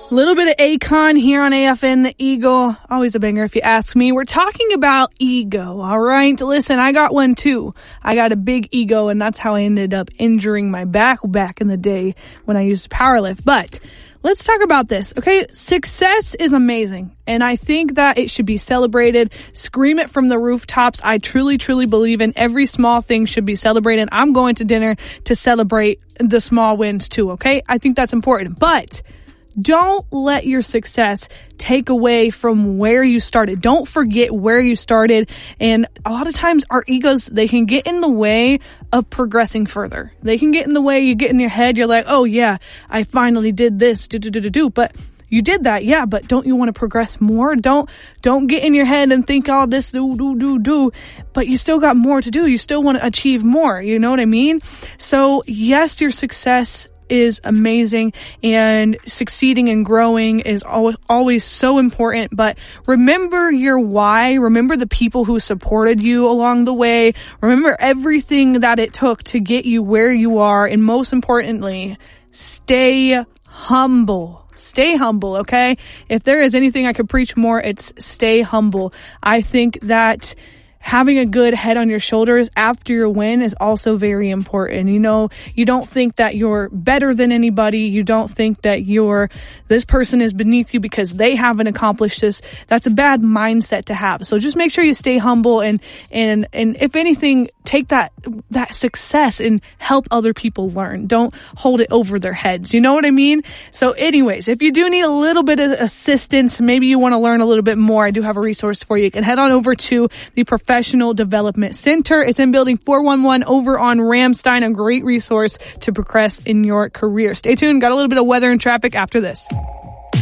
A little bit of Akon here on AFN The Eagle. Always a banger if you ask me. We're talking about ego, all right? Listen, I got one too. I got a big ego, and that's how I ended up injuring my back in the day when I used to powerlift. But let's talk about this, okay? Success is amazing, and I think that it should be celebrated. Scream it from the rooftops. I truly, truly believe in every small thing should be celebrated. I'm going to dinner to celebrate the small wins too, okay? I think that's important. But don't let your success take away from where you started. Don't forget where you started. And a lot of times our egos, they can get in the way of progressing further. They can get in the way. You get in your head. You're like, oh yeah, I finally did this. But you did that. Yeah. But don't you want to progress more? Don't get in your head and think all this do. But you still got more to do. You still want to achieve more. You know what I mean? So yes, your success is amazing, and succeeding and growing is always so important. But remember your why. Remember the people who supported you along the way. Remember everything that it took to get you where you are. And most importantly, stay humble. Stay humble, okay? If there is anything I could preach more, it's stay humble. I think that having a good head on your shoulders after your win is also very important. You know, you don't think that you're better than anybody. You don't think that this person is beneath you because they haven't accomplished this. That's a bad mindset to have. So just make sure you stay humble and if anything, take that success and help other people learn. Don't hold it over their heads. You know what I mean? So anyways, if you do need a little bit of assistance, maybe you want to learn a little bit more, I do have a resource for you. You can head on over to the Professional Development Center. It's in building 411 over on Ramstein, a great resource to progress in your career. Stay tuned. Got a little bit of weather and traffic after this.